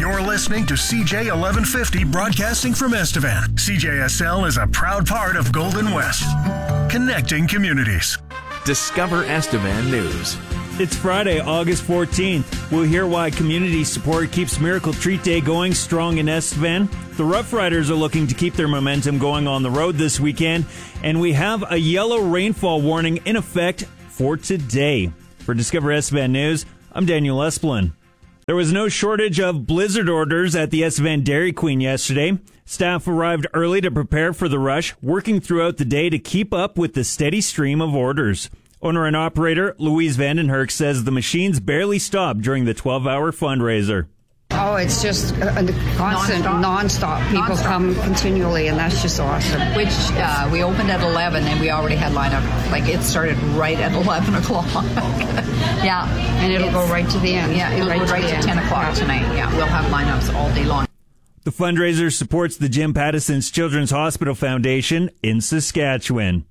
You're listening to CJ 1150 broadcasting from Estevan. CJSL is a proud part of Golden West, connecting communities. Discover Estevan News. It's Friday, August 14th. We'll hear why community support keeps Miracle Treat Day going strong in Estevan. The Rough Riders are looking to keep their momentum going on the road this weekend. And we have a yellow rainfall warning in effect for today. For Discover Estevan News, I'm Daniel Esplin. There was no shortage of blizzard orders at the Estevan Dairy Queen yesterday. Staff arrived early to prepare for the rush, working throughout the day to keep up with the steady stream of orders. Owner and operator Louise Vandenherk says the machines barely stopped during the 12-hour fundraiser. Oh, it's just a constant, non-stop. People come continually, and that's just awesome. Which we opened at 11, and we already had lineup. Like, it started right at 11 o'clock. Yeah. And it'll go right to the end. Yeah, it'll go right to 10 o'clock tonight. Yeah, we'll have lineups all day long. The fundraiser supports the Jim Pattison's Children's Hospital Foundation in Saskatchewan.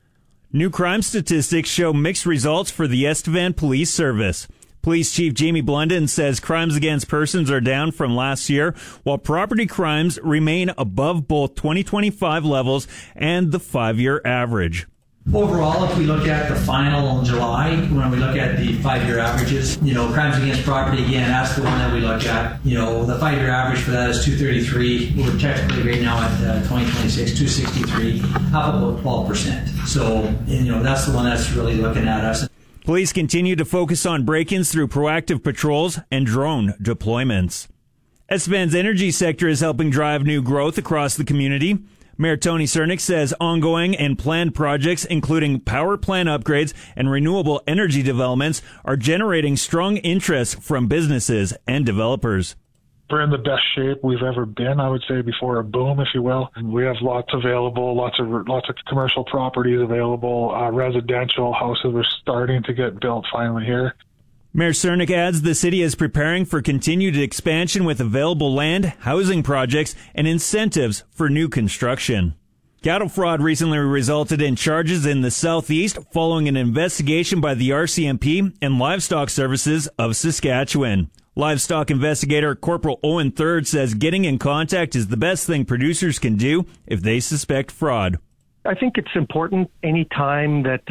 New crime statistics show mixed results for the Estevan Police Service. Police Chief Jamie Blunden says crimes against persons are down from last year, while property crimes remain above both 2025 levels and the 5-year average. Overall, if we look at the final in July, when we look at the 5-year averages, crimes against property, again, that's the one that we look at. The 5-year average for that is 233. We're technically right now at 2026, 263, up about 12%. So, that's the one that's really looking at us. Police continue to focus on break-ins through proactive patrols and drone deployments. Estevan's energy sector is helping drive new growth across the community. Mayor Tony Cernick says ongoing and planned projects, including power plant upgrades and renewable energy developments, are generating strong interest from businesses and developers. We're in the best shape we've ever been, I would say, before a boom, if you will. And we have lots available, lots of commercial properties available, residential houses are starting to get built finally here. Mayor Cernick adds the city is preparing for continued expansion with available land, housing projects, and incentives for new construction. Cattle fraud recently resulted in charges in the southeast following an investigation by the RCMP and Livestock Services of Saskatchewan. Livestock investigator Corporal Owen Third says getting in contact is the best thing producers can do if they suspect fraud. I think it's important any time that,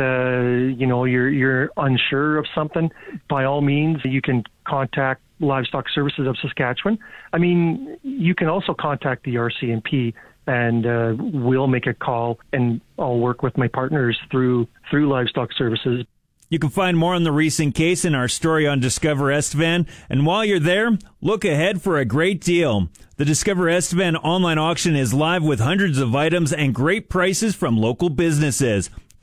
you're unsure of something, by all means, you can contact Livestock Services of Saskatchewan. I mean, you can also contact the RCMP and we'll make a call and I'll work with my partners through Livestock Services. You can find more on the recent case in our story on Discover Estevan. And while you're there, look ahead for a great deal. The Discover Estevan online auction is live with hundreds of items and great prices from local businesses.